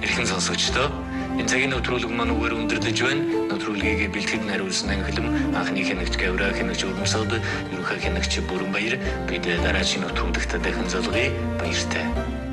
Эрхэн сонсогчдоо энэ цагийн нэвтрүүлэг маань үгээр өндөрлөж байна. Нэвтрүүлгийг бэлтгэж хариулсан анхлам анхны хянагч Гавра хянагч Урмсод ерөнхий хянагч Бүрэнбаяр бид дараагийн нэвтрүүлэгт дахин залгая баяртай.